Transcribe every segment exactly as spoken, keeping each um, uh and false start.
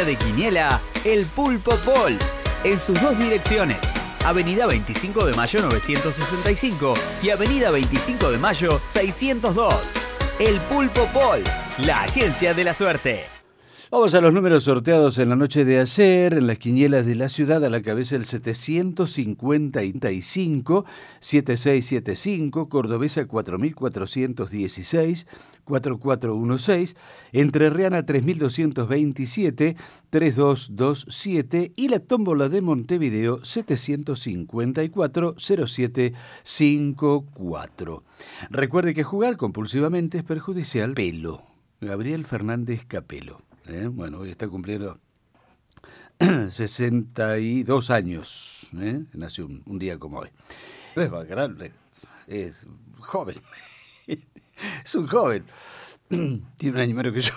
agencia de quiniela El Pulpo Pol, en sus dos direcciones, Avenida veinticinco de Mayo novecientos sesenta y cinco y Avenida veinticinco de Mayo seiscientos dos. El Pulpo Pol, la agencia de la suerte. Vamos a los números sorteados en la noche de ayer, en las quinielas de la ciudad, a la cabeza el setecientos cincuenta y cinco, setenta y seis setenta y cinco, Cordobesa cuatro mil cuatrocientos dieciséis, cuatro cuatro uno seis, Entrerriana tres mil doscientos veintisiete, tres dos dos siete y la tómbola de Montevideo setecientos cincuenta y cuatro, cero siete cincuenta y cuatro. Recuerde que jugar compulsivamente es perjudicial. Pelo. Gabriel Fernández Capelo. ¿Eh? Bueno, hoy está cumpliendo sesenta y dos años. ¿eh? Nació un, un día como hoy. Es grande, es joven. Es un joven. Tiene un año menos que yo.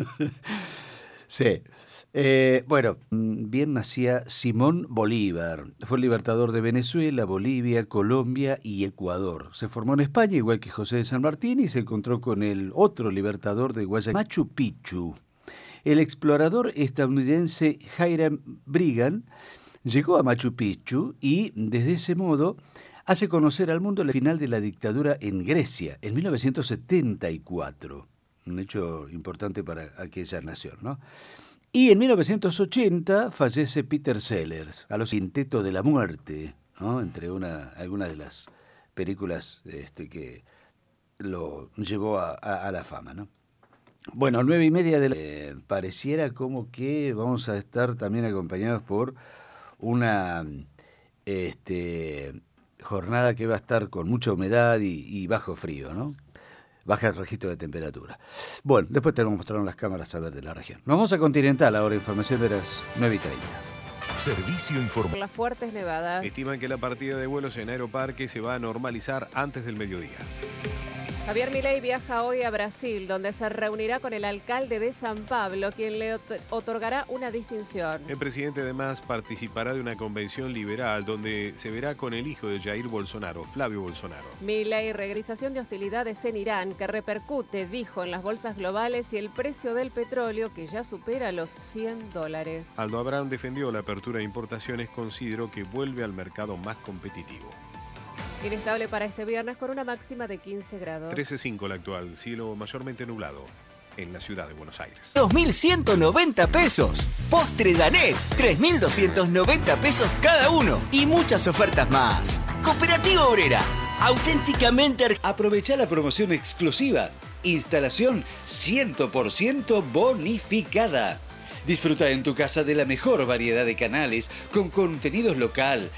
Sí. Eh, bueno, bien nacía Simón Bolívar. Fue el libertador de Venezuela, Bolivia, Colombia y Ecuador. Se formó en España, igual que José de San Martín, y se encontró con el otro libertador de Guayaquil, Machu Picchu. El explorador estadounidense Hiram Brigham llegó a Machu Picchu y, desde ese modo, hace conocer al mundo el final de la dictadura en Grecia, en mil novecientos setenta y cuatro. Un hecho importante para aquella nación, ¿no? Y en mil novecientos ochenta fallece Peter Sellers, a los Quinteto de la Muerte, ¿no? Entre una, algunas de las películas este, que lo llevó a, a, a la fama, ¿no? Bueno, nueve y media de la... Eh, pareciera como que vamos a estar también acompañados por una este, jornada que va a estar con mucha humedad y, y bajo frío, ¿no? Baja el registro de temperatura. Bueno, después te vamos a mostrar las cámaras a ver de la región. Nos vamos a Continental ahora, información de las nueve y treinta. Servicio informativo. Las fuertes nevadas. Estiman que la partida de vuelos en Aeroparque se va a normalizar antes del mediodía. Javier Milei viaja hoy a Brasil, donde se reunirá con el alcalde de San Pablo, quien le otorgará una distinción. El presidente además participará de una convención liberal donde se verá con el hijo de Jair Bolsonaro, Flavio Bolsonaro. Milei, regresión de hostilidades en Irán, que repercute, dijo, en las bolsas globales y el precio del petróleo, que ya supera los cien dólares. Aldo Abraham defendió la apertura de importaciones, consideró que vuelve al mercado más competitivo. Inestable para este viernes con una máxima de quince grados. trece punto cinco la actual, cielo mayormente nublado en la ciudad de Buenos Aires. dos mil ciento noventa pesos. Postre Danet, tres mil doscientos noventa pesos cada uno. Y muchas ofertas más. Cooperativa Obrera, auténticamente... Aprovecha la promoción exclusiva. Instalación cien por ciento bonificada. Disfruta en tu casa de la mejor variedad de canales con contenidos local.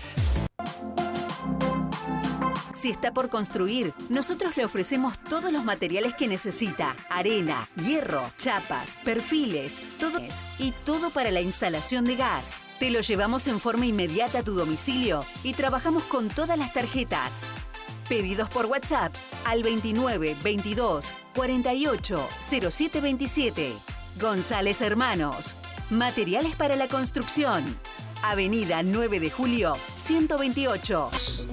Si está por construir, nosotros le ofrecemos todos los materiales que necesita. Arena, hierro, chapas, perfiles, todo y todo para la instalación de gas. Te lo llevamos en forma inmediata a tu domicilio y trabajamos con todas las tarjetas. Pedidos por WhatsApp al veintinueve veintidós cuarenta y ocho cero siete veintisiete. González Hermanos. Materiales para la construcción. Avenida nueve de Julio, ciento veintiocho.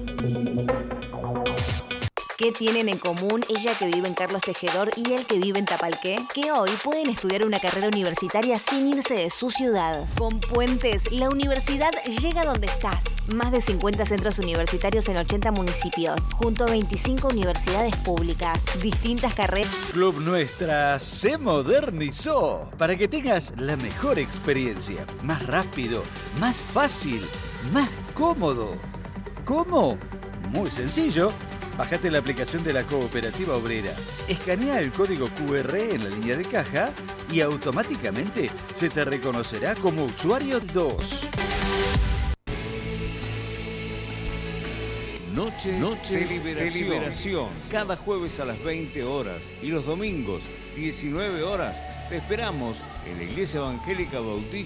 ¿Qué tienen en común ella que vive en Carlos Tejedor y él que vive en Tapalqué? Que hoy pueden estudiar una carrera universitaria sin irse de su ciudad. Con Puentes, la universidad llega donde estás. Más de cincuenta centros universitarios en ochenta municipios, junto a veinticinco universidades públicas. Distintas carreras. Club Nuestra se modernizó para que tengas la mejor experiencia. Más rápido, más fácil, más cómodo. ¿Cómo? Muy sencillo. Bájate la aplicación de la Cooperativa Obrera, escanea el código cu erre en la línea de caja y automáticamente se te reconocerá como usuario dos. Noches, Noches de, liberación. de Liberación. Cada jueves a las veinte horas y los domingos, diecinueve horas, te esperamos en la Iglesia Evangélica Bautista.